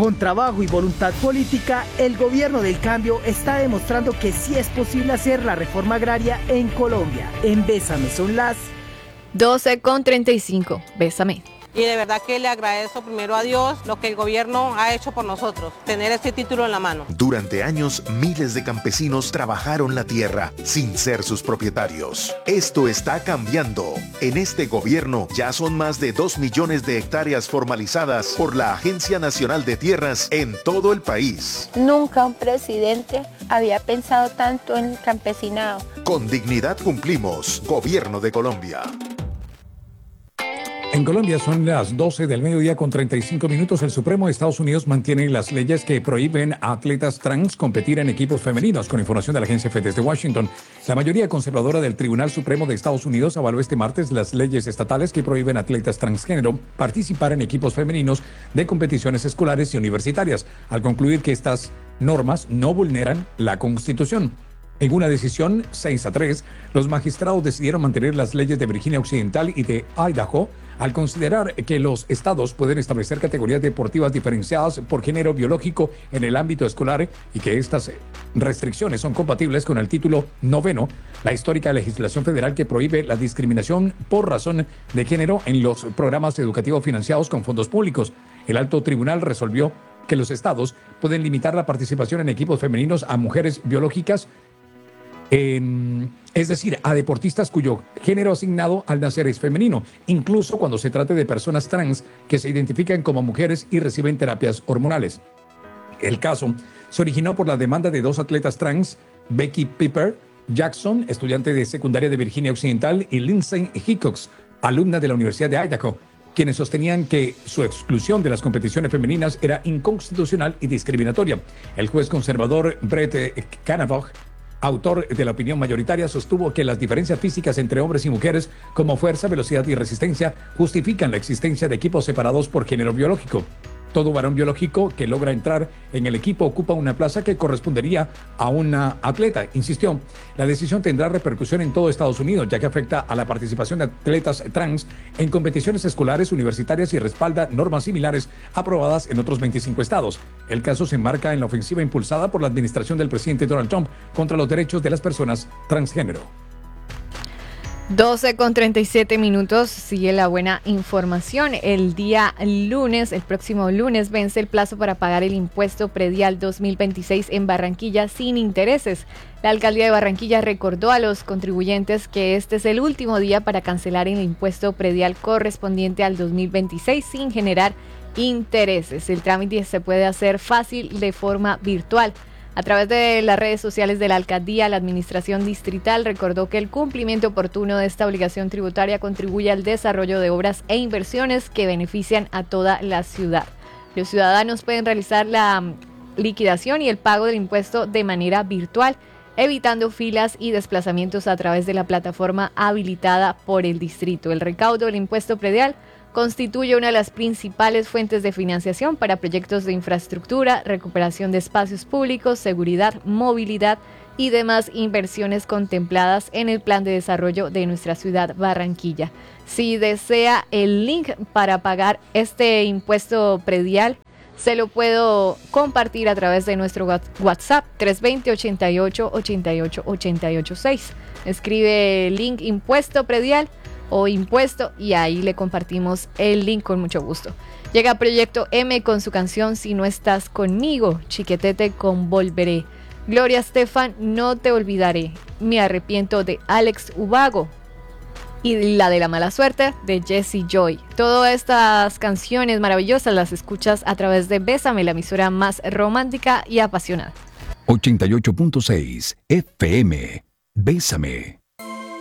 Con trabajo y voluntad política, el gobierno del cambio está demostrando que sí es posible hacer la reforma agraria en Colombia. En Bésame son las 12:35. Bésame. Y de verdad que le agradezco primero a Dios lo que el gobierno ha hecho por nosotros, tener este título en la mano. Durante años, miles de campesinos trabajaron la tierra sin ser sus propietarios. Esto está cambiando. En este gobierno ya son más de 2 millones de hectáreas formalizadas por la Agencia Nacional de Tierras en todo el país. Nunca un presidente había pensado tanto en el campesinado. Con dignidad cumplimos. Gobierno de Colombia. En Colombia son las 12 del mediodía con 35 minutos. El Supremo de Estados Unidos mantiene las leyes que prohíben a atletas trans competir en equipos femeninos. Con información de la agencia EFE desde Washington, la mayoría conservadora del Tribunal Supremo de Estados Unidos avaló este martes las leyes estatales que prohíben a atletas transgénero participar en equipos femeninos de competiciones escolares y universitarias, al concluir que estas normas no vulneran la Constitución. En una decisión 6-3, los magistrados decidieron mantener las leyes de Virginia Occidental y de Idaho al considerar que los estados pueden establecer categorías deportivas diferenciadas por género biológico en el ámbito escolar y que estas restricciones son compatibles con el título 9, la histórica legislación federal que prohíbe la discriminación por razón de género en los programas educativos financiados con fondos públicos. El alto tribunal resolvió que los estados pueden limitar la participación en equipos femeninos a mujeres biológicas, es decir, a deportistas cuyo género asignado al nacer es femenino, incluso cuando se trate de personas trans que se identifican como mujeres y reciben terapias hormonales. El caso se originó por la demanda de 2 atletas trans, Becky Piper Jackson, estudiante de secundaria de Virginia Occidental, y Lindsay Hickox, alumna de la Universidad de Idaho, quienes sostenían que su exclusión de las competiciones femeninas era inconstitucional y discriminatoria. El juez conservador Brett Kavanaugh, autor de la opinión mayoritaria, sostuvo que las diferencias físicas entre hombres y mujeres, como fuerza, velocidad y resistencia, justifican la existencia de equipos separados por género biológico. Todo varón biológico que logra entrar en el equipo ocupa una plaza que correspondería a una atleta, insistió. La decisión tendrá repercusión en todo Estados Unidos, ya que afecta a la participación de atletas trans en competiciones escolares, universitarias y respalda normas similares aprobadas en otros 25 estados. El caso se enmarca en la ofensiva impulsada por la administración del presidente Donald Trump contra los derechos de las personas transgénero. 12:37 minutos, sigue la buena información. El próximo lunes, vence el plazo para pagar el impuesto predial 2026 en Barranquilla sin intereses. La alcaldía de Barranquilla recordó a los contribuyentes que este es el último día para cancelar el impuesto predial correspondiente al 2026 sin generar intereses. El trámite se puede hacer fácil de forma virtual. A través de las redes sociales de la alcaldía, la administración distrital recordó que el cumplimiento oportuno de esta obligación tributaria contribuye al desarrollo de obras e inversiones que benefician a toda la ciudad. Los ciudadanos pueden realizar la liquidación y el pago del impuesto de manera virtual, evitando filas y desplazamientos a través de la plataforma habilitada por el distrito. El recaudo del impuesto predial constituye una de las principales fuentes de financiación para proyectos de infraestructura, recuperación de espacios públicos, seguridad, movilidad y demás inversiones contempladas en el plan de desarrollo de nuestra ciudad Barranquilla. Si desea el link para pagar este impuesto predial, se lo puedo compartir a través de nuestro WhatsApp 320-88-88-886. Escribe link impuesto predial o impuesto y ahí le compartimos el link con mucho gusto. Llega Proyecto M con su canción Si no estás conmigo, Chiquetete con Volveré. Gloria Estefan, No te olvidaré. Me arrepiento de Alex Ubago. Y la de La mala suerte de Jessie Joy. Todas estas canciones maravillosas las escuchas a través de Bésame, la emisora más romántica y apasionada. 88.6 FM. Bésame.